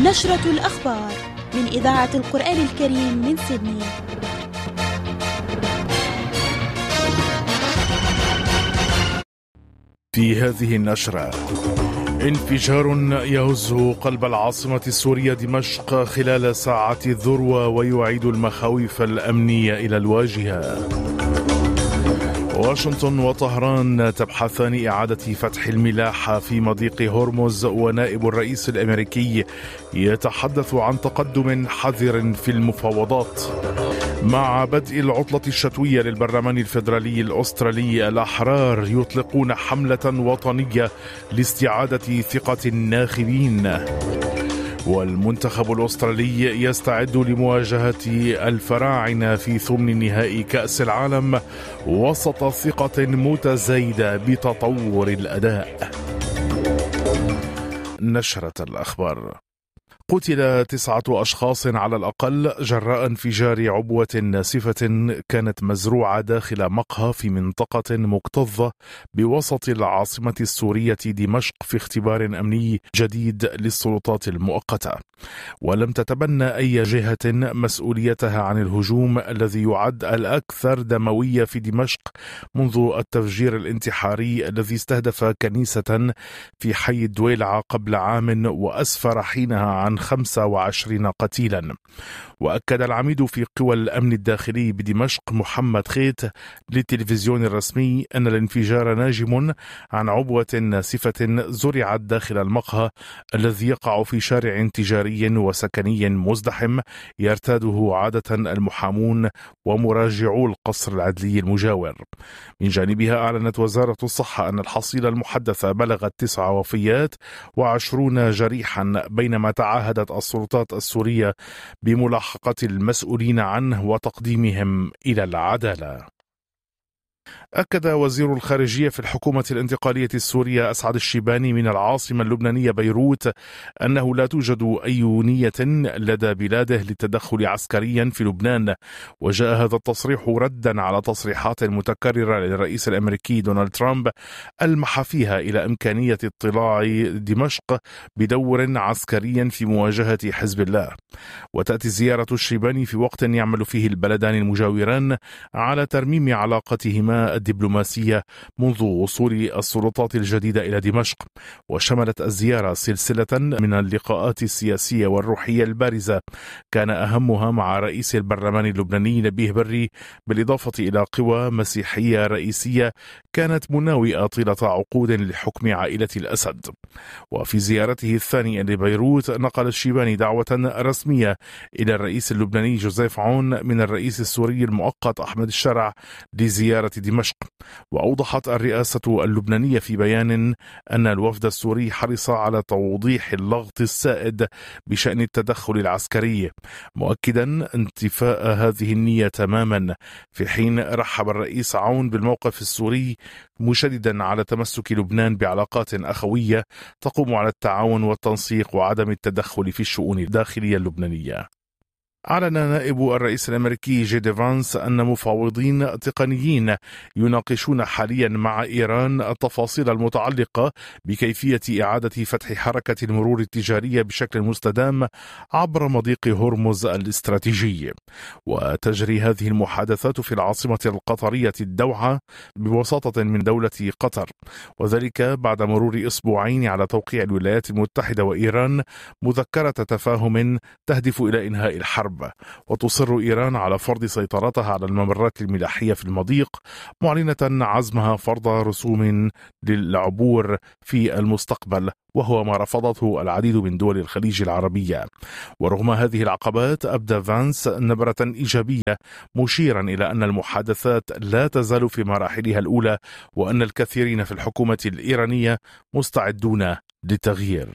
نشرة الأخبار من إذاعة القرآن الكريم من سيدني. في هذه النشرة: انفجار يهز قلب العاصمة السورية دمشق خلال ساعات الذروة ويعيد المخاوف الأمنية إلى الواجهة. واشنطن وطهران تبحثان إعادة فتح الملاحة في مضيق هرمز، ونائب الرئيس الأمريكي يتحدث عن تقدم حذر في المفاوضات. مع بدء العطلة الشتوية للبرلمان الفيدرالي الأسترالي، الأحرار يطلقون حملة وطنية لاستعادة ثقة الناخبين. والمنتخب الأسترالي يستعد لمواجهة الفراعنة في ثمن نهائي كأس العالم وسط ثقة متزايدة بتطور الأداء. نشرة الأخبار: قتل 9 أشخاص على الأقل جراء انفجار عبوة ناسفة كانت مزروعة داخل مقهى في منطقة مكتظة بوسط العاصمة السورية دمشق في اختبار أمني جديد للسلطات المؤقتة. ولم تتبنى أي جهة مسؤوليتها عن الهجوم الذي يعد الأكثر دموية في دمشق منذ التفجير الانتحاري الذي استهدف كنيسة في حي الدويلعة قبل عام وأسفر حينها عن 25 قتيلا. وأكد العميد في قوى الأمن الداخلي بدمشق محمد خيت للتلفزيون الرسمي أن الانفجار ناجم عن عبوة ناسفة زرعت داخل المقهى الذي يقع في شارع تجاري وسكني مزدحم يرتاده عادة المحامون ومراجعو القصر العدلي المجاور. من جانبها أعلنت وزارة الصحة أن الحصيلة المحدثة بلغت 9 وفيات و20 جريحا، بينما تعهدت السلطات السورية بملاحقة المسؤولين عنه وتقديمهم إلى العدالة. أكد وزير الخارجية في الحكومة الانتقالية السورية أسعد الشيباني من العاصمة اللبنانية بيروت أنه لا توجد أي نية لدى بلاده للتدخل عسكريا في لبنان. وجاء هذا التصريح ردا على تصريحات متكررة للرئيس الأمريكي دونالد ترامب ألمح فيها إلى إمكانية اطلاع دمشق بدور عسكري في مواجهة حزب الله. وتأتي زيارة الشيباني في وقت يعمل فيه البلدان المجاوران على ترميم علاقتهما الدبلوماسية منذ وصول السلطات الجديدة إلى دمشق. وشملت الزيارة سلسلة من اللقاءات السياسية والروحية البارزة، كان أهمها مع رئيس البرلمان اللبناني نبيه بري، بالإضافة إلى قوى مسيحية رئيسية كانت مناوئة طيلة عقود لحكم عائلة الأسد. وفي زيارته الثانية لبيروت نقل الشيباني دعوة رسمية إلى الرئيس اللبناني جوزيف عون من الرئيس السوري المؤقت أحمد الشرع لزيارة دمشق. وأوضحت الرئاسة اللبنانية في بيان أن الوفد السوري حرص على توضيح اللغط السائد بشأن التدخل العسكري، مؤكدا انتفاء هذه النية تماما، في حين رحب الرئيس عون بالموقف السوري مشددا على تمسك لبنان بعلاقات أخوية تقوم على التعاون والتنسيق وعدم التدخل في الشؤون الداخلية اللبنانية. أعلن نائب الرئيس الأمريكي جي دي فانس أن مفاوضين تقنيين يناقشون حاليا مع إيران التفاصيل المتعلقة بكيفية إعادة فتح حركة المرور التجارية بشكل مستدام عبر مضيق هرمز الاستراتيجي. وتجري هذه المحادثات في العاصمة القطرية الدوحة بوساطة من دولة قطر، وذلك بعد مرور أسبوعين على توقيع الولايات المتحدة وإيران مذكرة تفاهم تهدف إلى إنهاء الحرب. وتصر إيران على فرض سيطرتها على الممرات الملاحية في المضيق، معلنة عزمها فرض رسوم للعبور في المستقبل، وهو ما رفضته العديد من دول الخليج العربية. ورغم هذه العقبات أبدى فانس نبرة إيجابية، مشيرا إلى أن المحادثات لا تزال في مراحلها الأولى، وأن الكثيرين في الحكومة الإيرانية مستعدون للتغيير.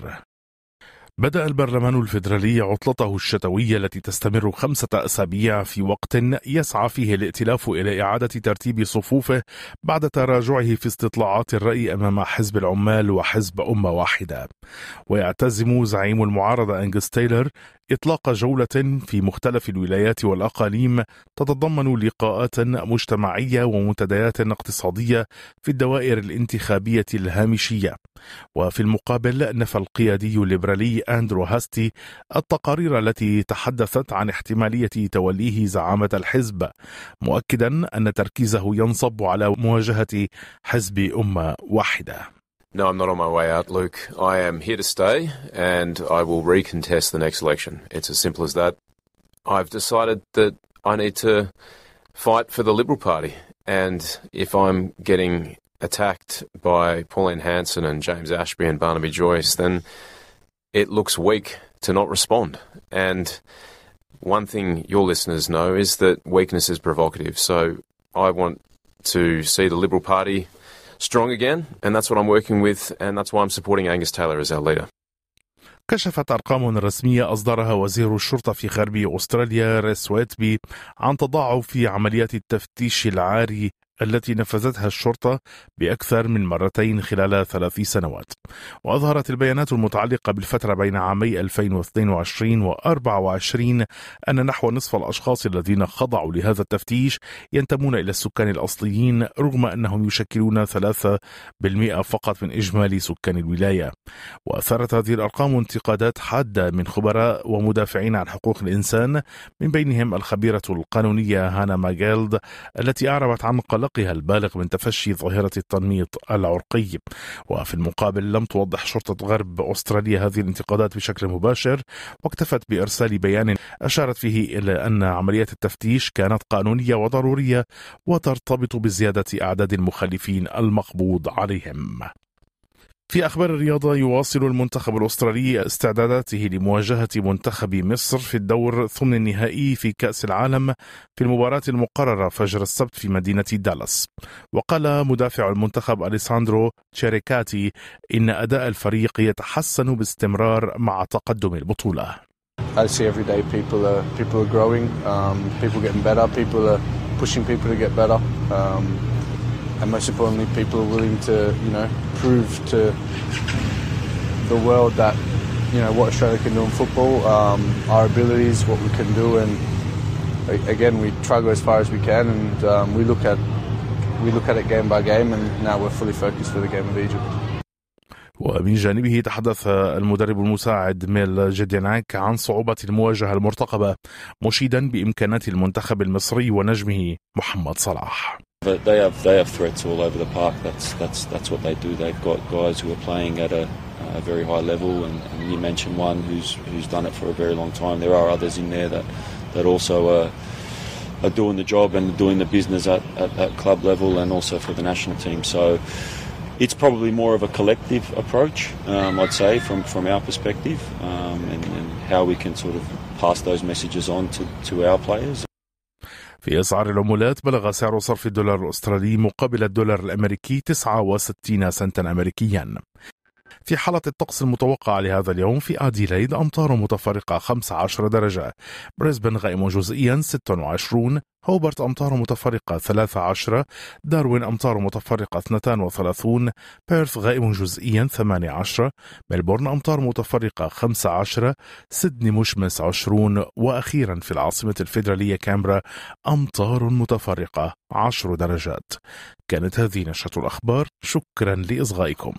بدأ البرلمان الفيدرالي عطلته الشتوية التي تستمر 5 أسابيع في وقت يسعى فيه الائتلاف إلى إعادة ترتيب صفوفه بعد تراجعه في استطلاعات الرأي أمام حزب العمال وحزب أمة واحدة. ويعتزم زعيم المعارضة أنجس تايلر إطلاق جولة في مختلف الولايات والأقاليم تتضمن لقاءات مجتمعية ومنتديات اقتصادية في الدوائر الانتخابية الهامشية. وفي المقابل نفى القيادي الليبرالي أندرو هاستي التقارير التي تحدثت عن احتمالية توليه زعامة الحزب، مؤكدا أن تركيزه ينصب على مواجهة حزب أمة واحدة. No, I'm not on my way out, Luke. I am here to stay and I will recontest the next election. It's as simple as that. I've decided that I need to fight for the Liberal Party, and if I'm getting attacked by Pauline Hanson and James Ashby and Barnaby Joyce, then it looks weak to not respond. And one thing your listeners know is that weakness is provocative. So I want to see the Liberal Party strong again, and that's what I'm working with, and that's why I'm supporting Angus Taylor as our leader. كشفت أرقام رسمية أصدرها وزير الشرطة في غرب أستراليا ريس ويتبي عن تضاعف في عمليات التفتيش العاري التي نفذتها الشرطة بأكثر من مرتين خلال 3 سنوات. وأظهرت البيانات المتعلقة بالفترة بين عامي 2022 و24 أن نحو نصف الأشخاص الذين خضعوا لهذا التفتيش ينتمون إلى السكان الأصليين، رغم أنهم يشكلون 3% فقط من إجمالي سكان الولاية. وأثارت هذه الأرقام انتقادات حادة من خبراء ومدافعين عن حقوق الإنسان، من بينهم الخبيرة القانونية هانا ماجيلد التي أعربت عن قلقها البالغ من تفشي ظاهرة التنميط العرقي. وفي المقابل لم توضح شرطة غرب أستراليا هذه الانتقادات بشكل مباشر، واكتفت بإرسال بيان أشارت فيه إلى أن عمليات التفتيش كانت قانونية وضرورية وترتبط بزيادة أعداد المخالفين المقبوض عليهم. في أخبار الرياضة، يواصل المنتخب الأسترالي استعداداته لمواجهة منتخب مصر في الدور ثمن النهائي في كأس العالم في المباراة المقررة فجر السبت في مدينة دالاس. وقال مدافع المنتخب أليساندرو تشيريكاتي إن أداء الفريق يتحسن باستمرار مع تقدم البطولة. I see every day people are growing, people getting better, people are pushing people to get better. And most importantly, people are willing to, prove to the world that, what Australia can do in football, our abilities, what we can do, and again, we try to go as far as we can, and we look at it game by game, and now we're fully focused for the game of Egypt. ومن جانبه تحدث المدرب المساعد ميل جديناك عن صعوبة المواجهة المرتقبة، مشيدا بإمكانات المنتخب المصري ونجمه محمد صلاح. They have threats all over the park. That's what they do. They've got guys who are playing at a very high level, and you mentioned one who's done it for a very long time. There are others in there that also are doing the job and doing the business at club level and also for the national team. So it's probably more of a collective approach, I'd say, from our perspective, and how we can sort of pass those messages on to our players. في أسعار العملات، بلغ سعر صرف الدولار الأسترالي مقابل الدولار الأمريكي 69 سنتا أمريكيا. في حالة الطقس المتوقع لهذا اليوم، في أديلايد أمطار متفرقة 15 درجة، بريسبن غائم جزئيا 26، هوبرت أمطار متفرقة 13، داروين أمطار متفرقة 32، بيرث غائم جزئيا 18، ملبورن أمطار متفرقة 15، سيدني مشمس 20، وأخيرا في العاصمة الفيدرالية كامبرا أمطار متفرقة 10 درجات. كانت هذه نشرة الأخبار، شكرا لإصغائكم.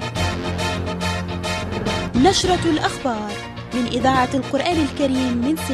نشرة الأخبار من إذاعة القرآن الكريم من